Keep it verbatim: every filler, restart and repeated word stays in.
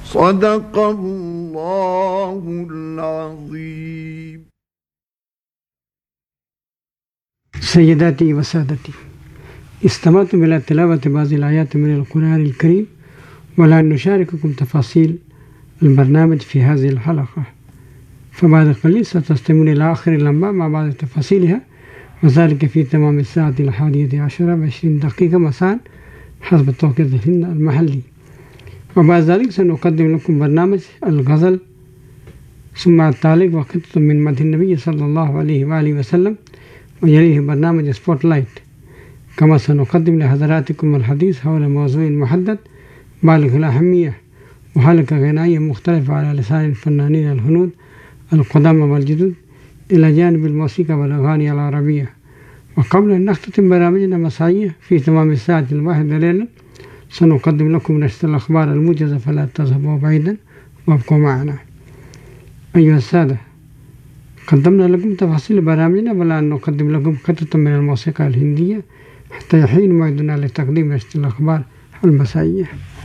सदक़ल्लाहुल अज़ीम। सय्यदाती व सादती, इस्तमअतु इला तिलावति बाज़िल आयाति मिनल क़ुरआनिल करीम व ला नुशारिकुकुम तफ़ासील अल बरनामिज फ़ी हाज़िहिल हलक़ा फ़बाद क़लील सतस्तमिऊन इला आख़िरिल अंबा मा बाद तफ़ासीलिहा व ज़ालिका फ़ी तमामि अस्साअतिल हादियति अशरा व इश्रीन दक़ीक़ा मसाअन हस्ब तौक़ीतिहिन अल महल्ली व बअद ज़ालिक सनुक़द्दिमु लकुम बरनामिज अल ग़ज़ल सुम्मा अत-तालिक़ व क़ित्ततुम मिन मदहिन नबी सल्लल्लाहु अलैहि व आलिहि वसल्लम व यलीहि बरनामिज स्पॉटलाइट कमा सनुक़द्दिमु लिहज़रातिकुम अल हदीस हौल मौज़ूइन मुहद्दद बालिग़िल अहम्मिय्या व हलक़ा ग़िनाइय्या मुख़्तलिफ़ा अला लिसानिल फ़न्नानीन अल हुनूद अल क़ुदामा वल जदूद इला जानिबिल मौसीक़ा वल अग़ानी अल अरबिय्या व क़ब्ल अन नख़्ततिम बरनामिजना मसाइय्या फ़ी तमामि अस्साअतिल वाहिदा लैलन सनुक़द्दिमु लकुम नशरल अख़बार अल मूजज़ा फ़ला तज़हबू बईदन वब्क़ू मअना। अय्युहा अस्सादा, क़द्दमना लकुम तफ़ासील बरनामिजना व ला नुक़द्दिमु लकुम क़ित्ततम मिनल मौसीक़ा अल हिंदिय्या हत्ता यहीन मौइदुना लितक़दीम नशरल अख़बार अल मसाइय्या।